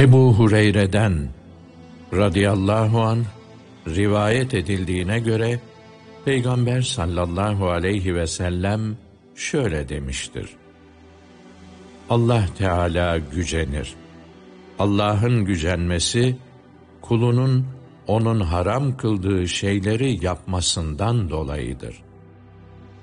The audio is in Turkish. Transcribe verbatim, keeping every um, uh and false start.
Ebu Hureyre'den radıyallahu anh rivayet edildiğine göre Peygamber sallallahu aleyhi ve sellem şöyle demiştir: Allah Teala gücenir. Allah'ın gücenmesi, kulunun onun haram kıldığı şeyleri yapmasından dolayıdır.